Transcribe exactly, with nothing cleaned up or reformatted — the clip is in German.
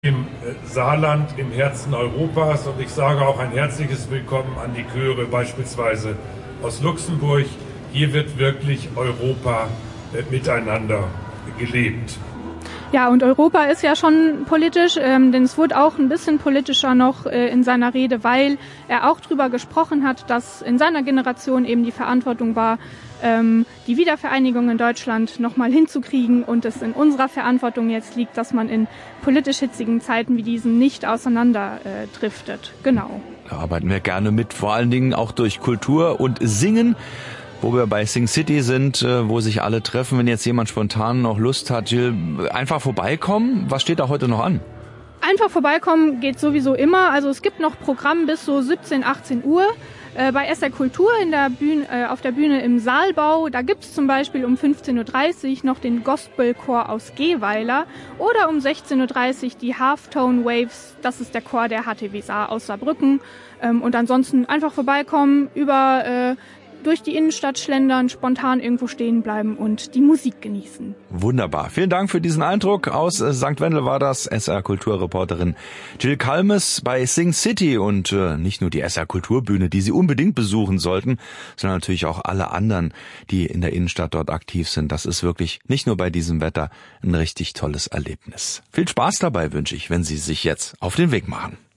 Im Saarland, im Herzen Europas, und ich sage auch ein herzliches Willkommen an die Chöre, beispielsweise aus Luxemburg. Hier wird wirklich Europa äh, miteinander gelebt. Ja, und Europa ist ja schon politisch, ähm, denn es wurde auch ein bisschen politischer noch äh, in seiner Rede, weil er auch drüber gesprochen hat, dass in seiner Generation eben die Verantwortung war, ähm, die Wiedervereinigung in Deutschland nochmal hinzukriegen und es in unserer Verantwortung jetzt liegt, dass man in politisch hitzigen Zeiten wie diesen nicht auseinander äh, driftet. Genau. Da arbeiten wir gerne mit, vor allen Dingen auch durch Kultur und Singen. Wo wir bei Sing City sind, wo sich alle treffen. Wenn jetzt jemand spontan noch Lust hat, Jill, einfach vorbeikommen. Was steht da heute noch an? Einfach vorbeikommen geht sowieso immer. Also es gibt noch Programm bis so siebzehn, achtzehn Uhr. Äh, bei S R Kultur in der Bühne, äh, auf der Bühne im Saalbau. Da gibt's zum Beispiel um fünfzehn Uhr dreißig noch den Gospelchor aus Gehweiler oder um sechzehn Uhr dreißig die Halftone Waves. Das ist der Chor der H T W Saar aus Saarbrücken. Ähm, und ansonsten einfach vorbeikommen, über äh, durch die Innenstadt schlendern, spontan irgendwo stehen bleiben und die Musik genießen. Wunderbar. Vielen Dank für diesen Eindruck. Aus Sankt Wendel war das S R Kulturreporterin Jill Kalmes bei Sing City. Und äh, nicht nur die S R Kulturbühne, die Sie unbedingt besuchen sollten, sondern natürlich auch alle anderen, die in der Innenstadt dort aktiv sind. Das ist wirklich nicht nur bei diesem Wetter ein richtig tolles Erlebnis. Viel Spaß dabei wünsche ich, wenn Sie sich jetzt auf den Weg machen.